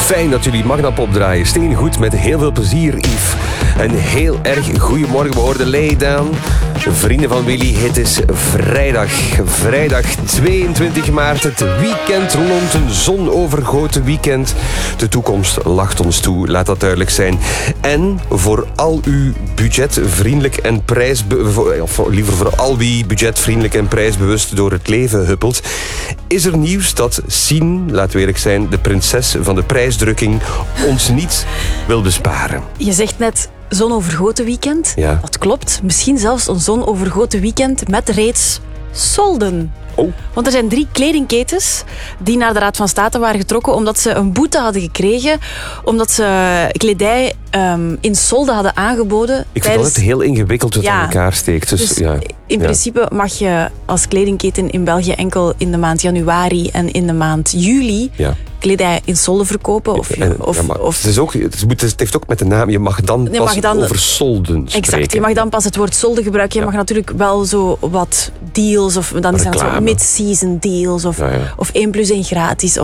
Fijn dat jullie Magnap opdraaien. Steengoed, met heel veel plezier, Yves. Een heel erg goeiemorgen. We hoorden Lay Down. Vrienden van Willy, het is vrijdag 22 maart. Het weekend rond, een zonovergoten weekend. De toekomst lacht ons toe, laat dat duidelijk zijn. En voor al uw budgetvriendelijk en liever voor al wie budgetvriendelijk en prijsbewust door het leven huppelt, is er nieuws dat Sien, laten we eerlijk zijn, de prinses van de prijsdrukking, ons niet wil besparen. Je zegt net zonovergoten weekend. Ja. Dat klopt. Misschien zelfs een zonovergoten weekend met reeds solden. Oh. Want er zijn 3 kledingketens die naar de Raad van State waren getrokken omdat ze een boete hadden gekregen, omdat ze kledij in solden hadden aangeboden. Ik vind het heel ingewikkeld wat aan elkaar steekt. Dus in principe mag je als kledingketen in België enkel in de maand januari en in de maand juli kledij in solden verkopen. Het heeft ook met de naam. Je mag dan over solden spreken. Exact, je mag dan pas het woord solden gebruiken. Je mag natuurlijk wel zo wat deals, of dan zijn het zo mid-season deals, of 1 plus 1 gratis.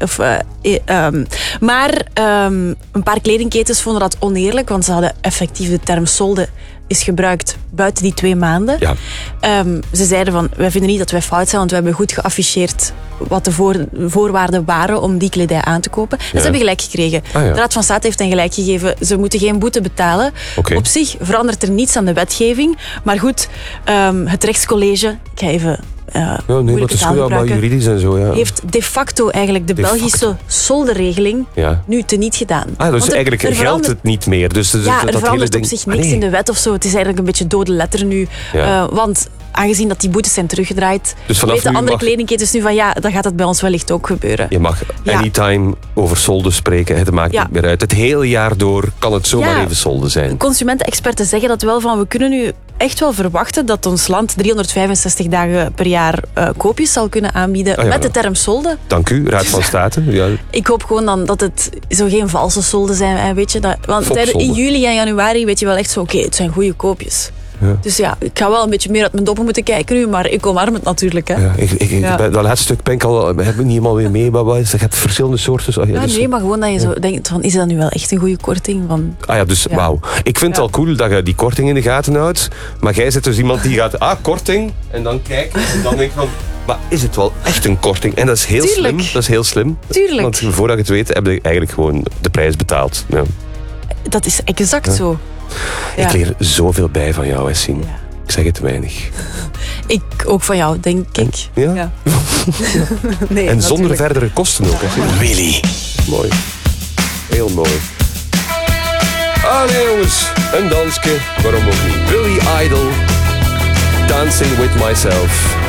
Maar een paar kledingketens vonden dat oneerlijk, want ze hadden effectief de term solden is gebruikt buiten die 2 maanden. Ja. Ze zeiden van, wij vinden niet dat wij fout zijn, want we hebben goed geafficheerd wat de voorwaarden waren om die kledij aan te kopen. En ze hebben gelijk gekregen. De Raad van State heeft hen gelijk gegeven. Ze moeten geen boete betalen. Okay. Op zich verandert er niets aan de wetgeving. Maar goed, het rechtscollege, ik ga even dat is goed, maar juridisch en zo. Ja. Heeft de facto eigenlijk de Belgische soldenregeling nu teniet gedaan. Dus eigenlijk geldt het niet meer. Dus er verandert op zich niks in de wet of zo. Het is eigenlijk een beetje dode letter nu. Ja. Want aangezien dat die boetes zijn teruggedraaid, dus weten andere kledingketens nu van dan gaat het bij ons wellicht ook gebeuren. Je mag anytime over solden spreken. Het maakt niet meer uit. Het hele jaar door kan het zomaar even solden zijn. Consumentenexperten zeggen dat wel van, we kunnen nu echt wel verwachten dat ons land 365 dagen per jaar koopjes zal kunnen aanbieden met de term solden. Dank u, Raad van State. Ja. Ik hoop gewoon dan dat het zo geen valse solden zijn. Weet je, want in juli en januari weet je wel echt zo, oké, het zijn goede koopjes. Ja. Dus ik ga wel een beetje meer uit mijn doppen moeten kijken nu, maar ik omarm het natuurlijk. Hè. Bij dat laatste stuk ben ik heb ik niet helemaal weer mee. Maar je hebt verschillende soorten. Nee, maar gewoon dat je zo denkt van, is dat nu wel echt een goede korting? Wauw. Ik vind het al cool dat je die korting in de gaten houdt. Maar jij zit dus iemand die gaat, korting. En dan kijken en dan denk je van, maar is het wel echt een korting? En dat is heel slim. Dat is heel slim. Tuurlijk. Want voordat je het weet, heb je eigenlijk gewoon de prijs betaald. Ja. Dat is exact zo. Ik leer zoveel bij van jou, Sien. Ja. Ik zeg het te weinig. Ik ook van jou, denk ik. Ja? Nee, en zonder verdere kosten ook. Willy. Mooi. Heel mooi. Nee jongens, een dansje. Waarom ook niet? Billy Idol. Dancing with myself.